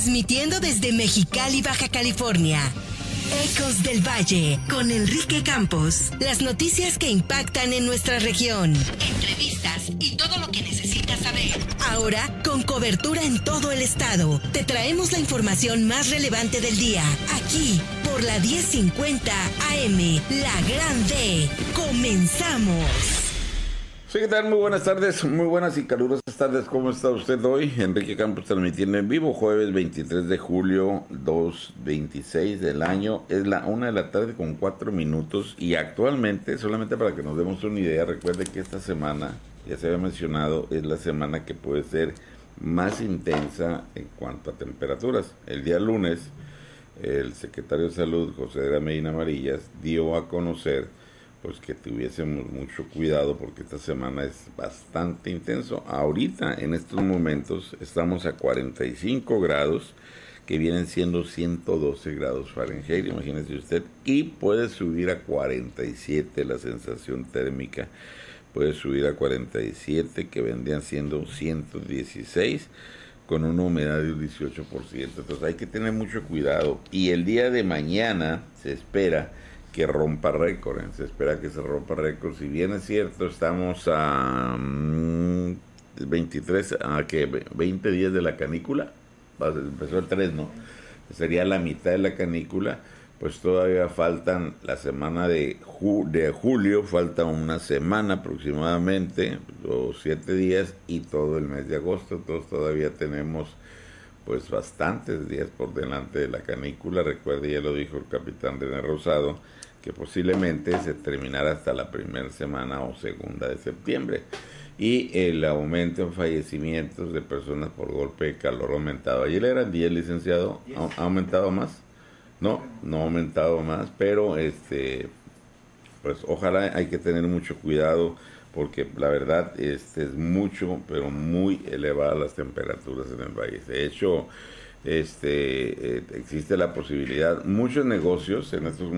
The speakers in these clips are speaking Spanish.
Transmitiendo desde Mexicali, Baja California. Ecos del Valle, con Enrique Campos. Las noticias que impactan en nuestra región. Entrevistas y todo lo que necesitas saber. Ahora, con cobertura en todo el estado, te traemos la información más relevante del día. Aquí, por la 1050 AM, La Gran D. ¡Comenzamos! Sí, ¿qué tal? Muy buenas tardes, muy buenas y calurosas tardes. ¿Cómo está usted hoy? Enrique Campos transmitiendo en vivo, jueves 23 de julio, 2:26 del año. Es la 1 de la tarde con 4 minutos y actualmente, solamente para que nos demos una idea, recuerde que esta semana, ya se había mencionado, es la semana que puede ser más intensa en cuanto a temperaturas. El día lunes, el secretario de Salud, José de la Medina Amarillas, dio a conocer pues que tuviésemos mucho cuidado porque esta semana es bastante intenso. Ahorita, en estos momentos, estamos a 45 grados, que vienen siendo 112 grados Fahrenheit, imagínese usted, y puede subir a 47 la sensación térmica, puede subir a 47, que vendrían siendo 116, con una humedad de un 18%, entonces hay que tener mucho cuidado. Y el día de mañana se espera que rompa récord, se espera que se rompa récord. Si bien es cierto, estamos a 20 días de la canícula, empezó el 3, ¿no? Sería la mitad de la canícula, pues todavía faltan la semana de julio, falta una semana aproximadamente, o 7 días, y todo el mes de agosto, entonces todavía tenemos pues bastantes días por delante de la canícula. Recuerde, ya lo dijo el capitán René Rosado, que posiblemente se terminara hasta la primera semana o segunda de septiembre. Y el aumento en fallecimientos de personas por golpe de calor ha aumentado. Ayer eran 10, licenciado. ¿Ha aumentado más? No ha aumentado más, pero pues ojalá, hay que tener mucho cuidado porque la verdad es mucho, pero muy elevadas las temperaturas en el valle. De hecho, existe la posibilidad, muchos negocios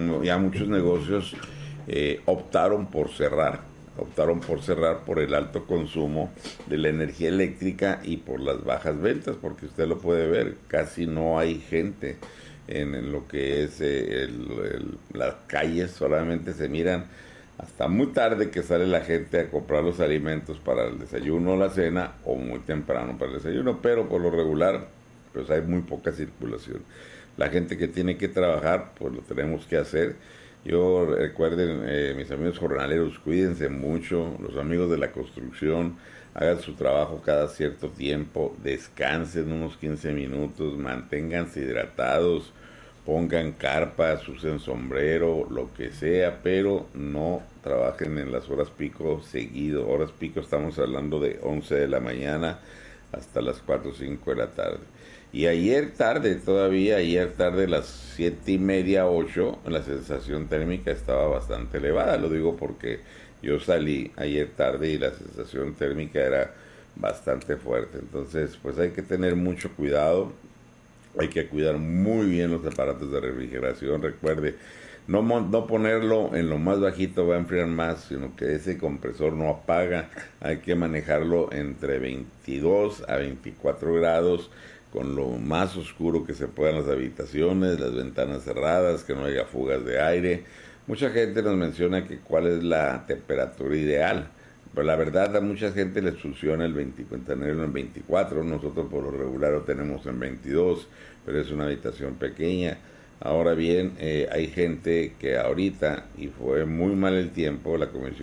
optaron por cerrar por el alto consumo de la energía eléctrica y por las bajas ventas, porque usted lo puede ver, casi no hay gente en lo que es las calles, solamente se miran hasta muy tarde que sale la gente a comprar los alimentos para el desayuno o la cena, o muy temprano para el desayuno, pero por lo regular pues hay muy poca circulación. La gente que tiene que trabajar, pues lo tenemos que hacer. Yo recuerden, mis amigos jornaleros, cuídense mucho, los amigos de la construcción, hagan su trabajo cada cierto tiempo, descansen unos 15 minutos, manténganse hidratados, pongan carpas, usen sombrero, lo que sea, pero no trabajen en las horas pico seguido. Horas pico estamos hablando de 11 de la mañana hasta las 4 o 5 de la tarde. Y ayer tarde, las 7:30, 8, la sensación térmica estaba bastante elevada. Lo digo porque yo salí ayer tarde y la sensación térmica era bastante fuerte. Entonces, pues hay que tener mucho cuidado. Hay que cuidar muy bien los aparatos de refrigeración. Recuerde, no ponerlo en lo más bajito, va a enfriar más, sino que ese compresor no apaga. Hay que manejarlo entre 22 a 24 grados, con lo más oscuro que se pueda en las habitaciones, las ventanas cerradas, que no haya fugas de aire. Mucha gente nos menciona que cuál es la temperatura ideal. Pero la verdad, a mucha gente les funciona el tenerlo en 24, nosotros por lo regular lo tenemos en 22, pero es una habitación pequeña. Ahora bien, hay gente que ahorita, y fue muy mal el tiempo, la Comisión